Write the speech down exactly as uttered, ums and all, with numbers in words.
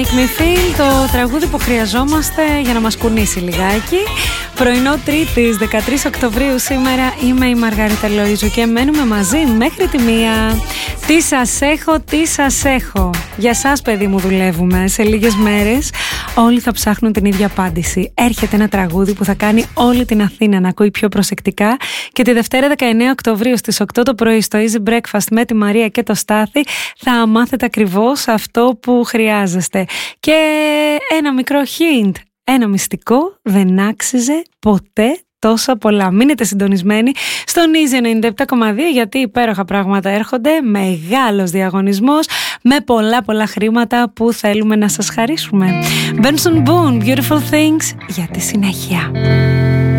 Make Me Feel, το τραγούδι που χρειαζόμαστε για να μας κουνήσει λιγάκι. Πρωινό Τρίτης, δεκατρείς Οκτωβρίου σήμερα. Είμαι η Μαργαρίτα Λοΐζου και μένουμε μαζί μέχρι τη μία. Τι σας έχω, τι σας έχω. Για σας, παιδί μου, δουλεύουμε. Σε λίγες μέρες όλοι θα ψάχνουν την ίδια απάντηση. Έρχεται ένα τραγούδι που θα κάνει όλη την Αθήνα να ακούει πιο προσεκτικά. Και τη Δευτέρα δεκαεννέα Οκτωβρίου στις οκτώ το πρωί στο Easy Breakfast με τη Μαρία και το Στάθη θα μάθετε ακριβώς αυτό που χρειάζεστε. Και ένα μικρό hint, ένα μυστικό: δεν άξιζε ποτέ τόσα πολλά. Μείνετε συντονισμένοι στον Easy ενενήντα επτά κόμμα δύο, γιατί υπέροχα πράγματα έρχονται, μεγάλος διαγωνισμός με πολλά πολλά χρήματα που θέλουμε να σας χαρίσουμε. Benson Boone, Beautiful Things, για τη συνέχεια.